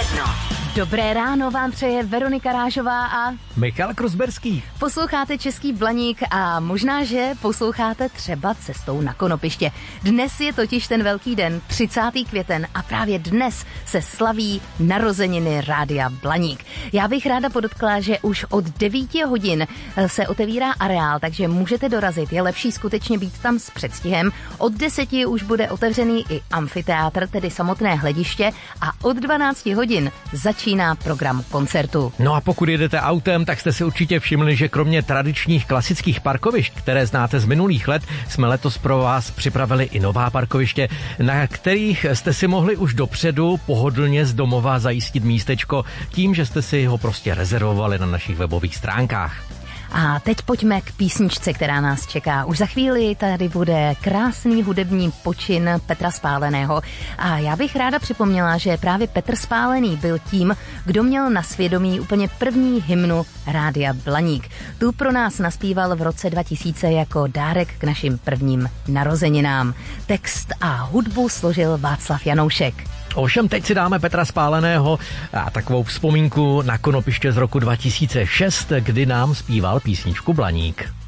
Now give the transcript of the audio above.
jedno. Dobré ráno vám přeje Veronika Rážová a Michal Kruzberský. Posloucháte Český Blaník a možná, že posloucháte třeba cestou na konopiště. Dnes je totiž ten velký den, 30. květen a právě dnes se slaví narozeniny Rádia Blaník. Já bych ráda podotkla, že už od 9 hodin se otevírá areál, takže můžete dorazit. Je lepší skutečně být tam s předstihem. Od 10 už bude otevřený i amfiteátr, tedy samotné hlediště, a od 12 hodin začíná program koncertu. No a pokud jedete autem, tak jste si určitě všimli, že kromě tradičních klasických parkovišť, které znáte z minulých let, jsme letos pro vás připravili i nová parkoviště, na kterých jste si mohli už dopředu pohodlně z domova zajistit místečko tím, že jste si ho prostě rezervovali na našich webových stránkách. A teď pojďme k písničce, která nás čeká. Už za chvíli tady bude krásný hudební počin Petra Spáleného. A já bych ráda připomněla, že právě Petr Spálený byl tím, kdo měl na svědomí úplně první hymnu Rádia Blaník. Tu pro nás naspíval v roce 2000 jako dárek k našim prvním narozeninám. Text a hudbu složil Václav Janoušek. Ovšem teď si dáme Petra Spáleného a takovou vzpomínku na konopiště z roku 2006, kdy nám zpíval písničku Blaník.